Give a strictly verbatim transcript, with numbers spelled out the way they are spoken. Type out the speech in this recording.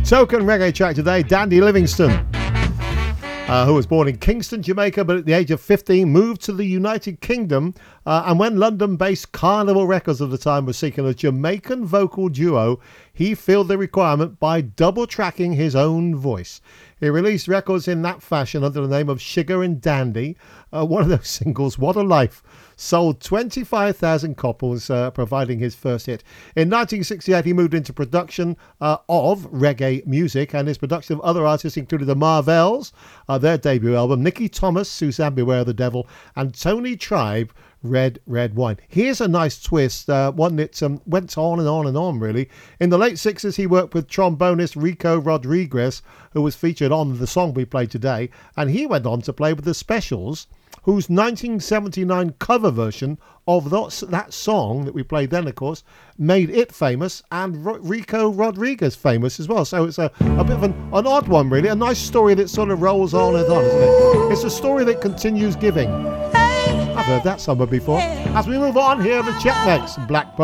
Token reggae track today, Dandy Livingstone, uh, who was born in Kingston, Jamaica, but at the age of fifteen moved to the United Kingdom. Uh, and when London-based Carnival Records at the time was seeking a Jamaican vocal duo, he filled the requirement by double-tracking his own voice. He released records in that fashion under the name of Sugar and Dandy. Uh, one of those singles, What a Life, sold twenty-five thousand copies, uh, providing his first hit. In nineteen sixty-eight, he moved into production uh, of reggae music, and his production of other artists included the Marvels, uh, their debut album, Nicky Thomas, Suzanne Beware of the Devil, and Tony Tribe, Red, Red Wine. Here's a nice twist, uh, one that um, went on and on and on, really. In the late sixties, he worked with trombonist Rico Rodriguez, who was featured on the song we played today, and he went on to play with the Specials, whose nineteen seventy-nine cover version of that, that song that we played then, of course, made it famous, and Ro- Rico Rodriguez famous as well. So it's a, a bit of an, an odd one, really. A nice story that sort of rolls on and on, isn't it? It's a story that continues giving. I've heard that somewhere before. As we move on, here are the Checkmate, Black Pearl.